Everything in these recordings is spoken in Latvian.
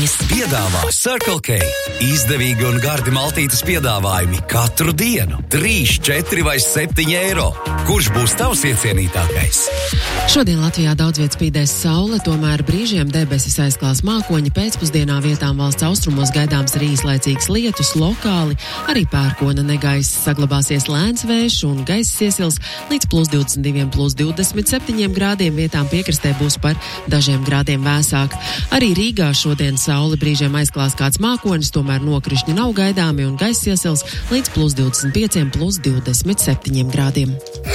Piedāvā Circle K. Izdevīgi un gardi maltītes piedāvājumi katru dienu. 3, 4 vai 7 eiro. Kurš būs tavs iecienītākais? Šodien Latvijā daudz viet spīdēs saule, tomēr brīžiem debesis aizklās mākoņi. Pēcpusdienā vietām valsts austrumos gaidāms arī īslaicīgs lietus, lokāli arī pērkona negaiss. Saglabāsies lēns vējš un gaiss iesils līdz +22, +27 grādiem. Vietām piekrastē būs par dažiem grādiem vēsāk. Arī Rīgā šodien saule brīžiem aizklās kāds mākonis, tomēr nokrišņi nav gaidāmi un gaiss iesils līdz +25, +27 grādiem.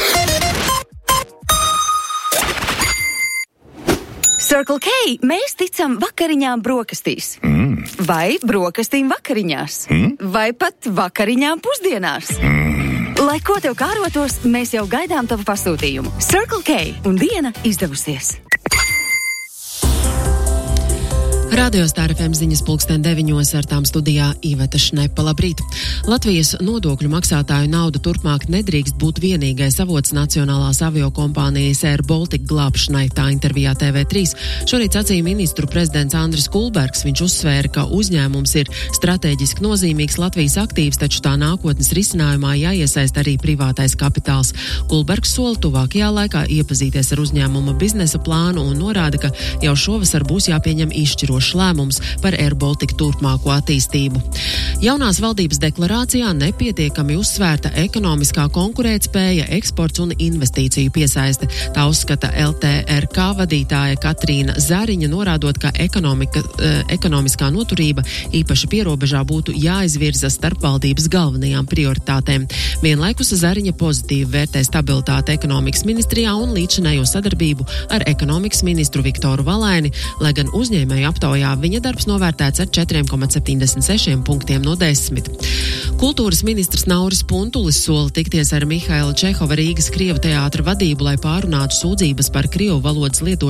Circle K, mēs ticam vakariņām brokastīs. Vai brokastīm vakariņās. Vai pat vakariņām pusdienās. Lai ko tev kārotos, mēs jau gaidām tavu pasūtījumu. Circle K un diena izdevusies. Radio Star FM ziņas 9:00 ar tām studijā Iveta Šnepa. Labrīt! Latvijas nodokļu maksātāju nauda turpmāk nedrīkst būt vienīgais avots nacionālās aviokompānijas Air Baltica glābšanai, tā intervijā TV3. Šorīt sacīja ministru prezidents Andris Kulbergs. Viņš uzsvēra, ka uzņēmums ir strateģiski nozīmīgs Latvijas aktīvs, taču tā nākotnes risinājumā jāiesaist arī privātais kapitāls. Kulbergs sola tuvākajā laikā iepazīties ar uzņēmuma biznesa plānu un norāda, ka jau šovasar būs jāpieņem izšķirošs lēmums par Air Baltica turpmāko attīstību. Jaunās valdības deklarācijā nepietiekami uzsvērta ekonomiskā konkurētspēja, eksports un investīciju piesaiste. Tā uzskata LTRK vadītāja Katrīna Zariņa, norādot, ka ekonomiskā noturība īpaši pierobežā būtu jāizvirza starp valdības galvenajām prioritātēm. Vienlaikus Zariņa pozitīvi vērtē stabilitāti ekonomikas ministrijā un līdzinējo sadarbību ar ekonomikas ministru Viktoru Valaini, lai gan uzņēmēju aptaujā viņa darbs novērtēts ar 4,76 punktiem no 10. Kultūras ministrs Nauris Puntulis sola tikties ar Mihaila Čehova Rīgas Krievu teātra vadību, lai pārunātu sūdzības par krievu valodas lietošanu